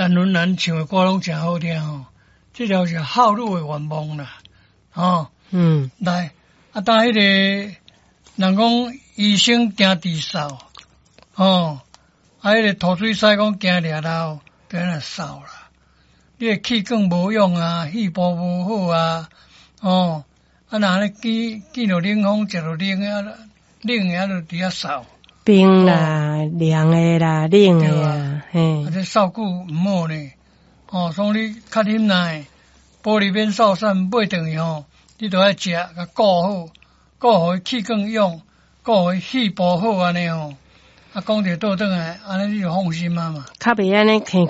陈文兰唱的歌拢真好听吼，这条是好路的愿望啦，哦，来，当迄个人讲医生惊治扫，哦，迄个吐水塞讲惊掠漏，就安尼扫啦。你的气管无用啊，肺部无好啊，哦，若安尼见着冷风，食着冷的，冷的就伫遐扫。 冰啦、凉的啦、冷的啦，嘿， 这扫久毋好呢。哦，所以你较忍耐，玻璃免扫散买转去吼，你都要食，甲顾好，顾好气管用，顾好肺部好安尼吼。讲着倒转来，安尼你就放心啊嘛。 较袂安尼